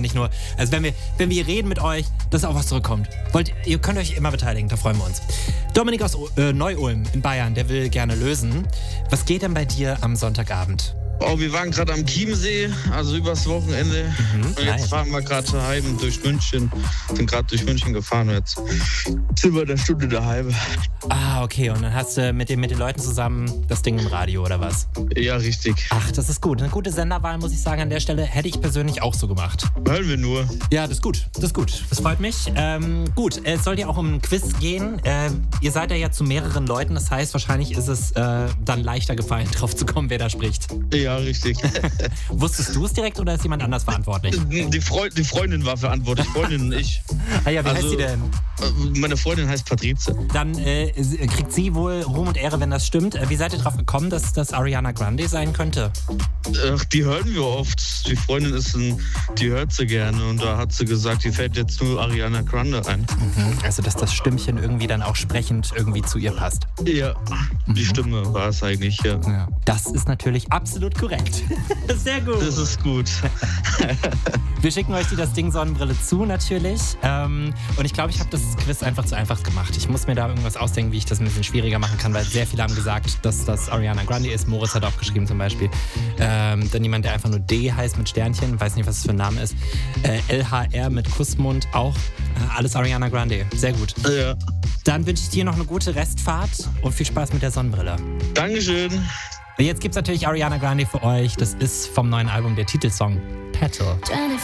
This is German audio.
nicht nur, also wenn wir hier reden mit euch, dass auch was zurückkommt. Ihr könnt euch immer beteiligen, da freuen wir uns. Dominik aus Neu-Ulm in Bayern, der will gerne lösen. Was geht denn bei dir am Sonntagabend? Oh, wir waren gerade am Chiemsee, also übers Wochenende. Und jetzt fahren wir gerade heim durch München. Sind gerade durch München gefahren und jetzt sind wir eine Stunde daheim. Ah, okay. Und dann hast du mit den Leuten zusammen das Ding im Radio, oder was? Ja, richtig. Ach, das ist gut. Eine gute Senderwahl, muss ich sagen, an der Stelle. Hätte ich persönlich auch so gemacht. Hören wir nur. Ja, das ist gut. Das ist gut. Das freut mich. Gut, es soll ja auch um einen Quiz gehen. Ihr seid ja zu mehreren Leuten. Das heißt, wahrscheinlich ist es dann leichter gefallen, drauf zu kommen, wer da spricht. Ja, richtig. Wusstest du es direkt oder ist jemand anders verantwortlich? Die Freundin war verantwortlich, Freundin und ich. Ah ja, wie heißt sie denn? Meine Freundin heißt Patrizia. Dann kriegt sie wohl Ruhm und Ehre, wenn das stimmt. Wie seid ihr drauf gekommen, dass das Ariana Grande sein könnte? Ach, die hören wir oft. Die Freundin die hört sie gerne und da hat sie gesagt, die fällt jetzt nur Ariana Grande ein. Mhm. Also, dass das Stimmchen irgendwie dann auch sprechend irgendwie zu ihr passt. Ja, die Stimme war es eigentlich, ja. Das ist natürlich absolut korrekt. Sehr gut. Das ist gut. Wir schicken euch das Ding Sonnenbrille zu, natürlich. Und ich glaube, ich habe das Quiz einfach zu einfach gemacht. Ich muss mir da irgendwas ausdenken, wie ich das ein bisschen schwieriger machen kann, weil sehr viele haben gesagt, dass das Ariana Grande ist. Moritz hat aufgeschrieben zum Beispiel. Dann jemand, der einfach nur D heißt mit Sternchen, weiß nicht, was es für ein Name ist. LHR mit Kussmund auch. Alles Ariana Grande. Sehr gut. Ja. Dann wünsche ich dir noch eine gute Restfahrt und viel Spaß mit der Sonnenbrille. Dankeschön. Jetzt gibt's natürlich Ariana Grande für euch. Das ist vom neuen Album der Titelsong Petal.